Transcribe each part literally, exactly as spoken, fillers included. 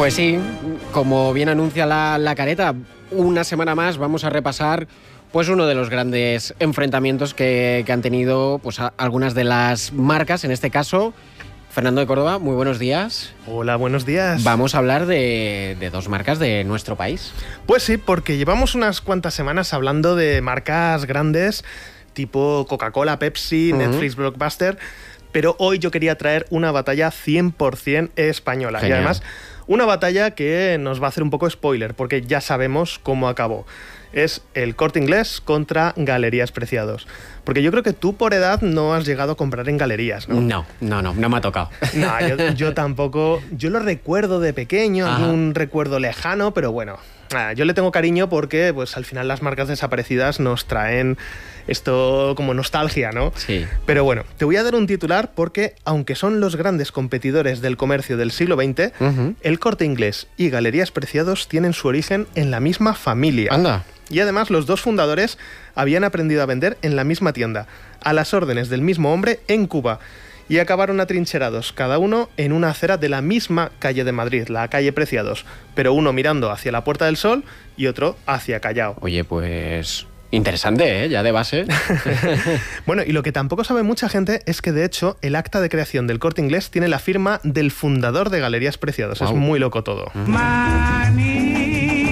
Pues sí, como bien anuncia la, la careta, una semana más vamos a repasar pues uno de los grandes enfrentamientos que, que han tenido pues a, algunas de las marcas, en este caso Fernando de Córdoba, muy buenos días. Hola, buenos días. Vamos a hablar de, de dos marcas de nuestro país. Pues sí, porque llevamos unas cuantas semanas hablando de marcas grandes tipo Coca-Cola, Pepsi, uh-huh. Netflix, Blockbuster, pero hoy yo quería traer una batalla cien por ciento española. Genial. Y además una batalla que nos va a hacer un poco spoiler, porque ya sabemos cómo acabó. Es el Corte Inglés contra Galerías Preciados. Porque yo creo que tú por edad no has llegado a comprar en galerías, ¿no? No, no, no, no me ha tocado. No, yo, yo tampoco. Yo lo recuerdo de pequeño, Ajá. algún recuerdo lejano, pero bueno, nada, yo le tengo cariño porque pues al final las marcas desaparecidas nos traen esto como nostalgia, ¿no? Sí. Pero bueno, te voy a dar un titular porque, aunque son los grandes competidores del comercio del siglo veinte, uh-huh. el Corte Inglés y Galerías Preciados tienen su origen en la misma familia. Anda. Y además los dos fundadores habían aprendido a vender en la misma tienda, a las órdenes del mismo hombre en Cuba, y acabaron atrincherados, cada uno en una acera de la misma calle de Madrid, la calle Preciados, pero uno mirando hacia la Puerta del Sol y otro hacia Callao. Oye, pues interesante, ¿eh? Ya de base. Bueno, y lo que tampoco sabe mucha gente es que, de hecho, el acta de creación del Corte Inglés tiene la firma del fundador de Galerías Preciados. Wow. Es muy loco todo. Mami,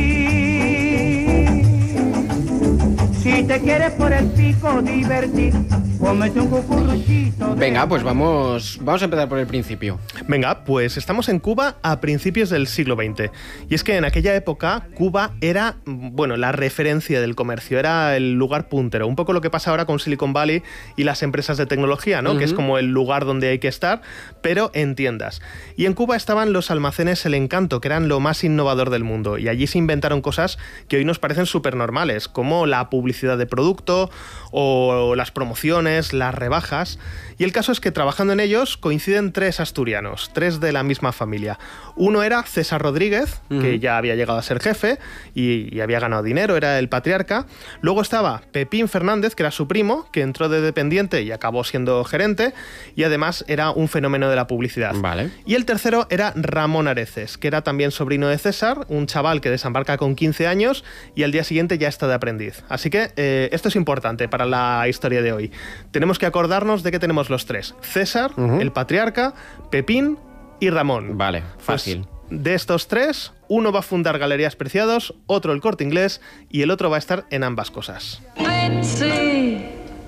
si te quieres por el pico divertir, cómete un cucuruchito. Venga, pues vamos, vamos a empezar por el principio. Venga, pues estamos en Cuba a principios del siglo veinte. Y es que en aquella época Cuba era, bueno, la referencia del comercio, era el lugar puntero. Un poco lo que pasa ahora con Silicon Valley y las empresas de tecnología, ¿no? Uh-huh. Que es como el lugar donde hay que estar, pero en tiendas. Y en Cuba estaban los almacenes El Encanto, que eran lo más innovador del mundo. Y allí se inventaron cosas que hoy nos parecen súper normales, como la publicidad de producto o las promociones, las rebajas. Y el caso es que trabajando en ellos coinciden tres asturianos, tres de la misma familia. Uno era César Rodríguez, uh-huh. que ya había llegado a ser jefe y, y había ganado dinero, era el patriarca. Luego estaba Pepín Fernández, que era su primo, que entró de dependiente y acabó siendo gerente, y además era un fenómeno de la publicidad. Vale. Y el tercero era Ramón Areces, que era también sobrino de César, un chaval que desembarca con quince años y al día siguiente ya está de aprendiz. Así que eh, esto es importante para la historia de hoy. Tenemos que acordarnos de que tenemos los tres: César, uh-huh. el patriarca, Pepín y Ramón. Vale, fácil. Pues, de estos tres, uno va a fundar Galerías Preciados, otro el Corte Inglés y el otro va a estar en ambas cosas. Sí.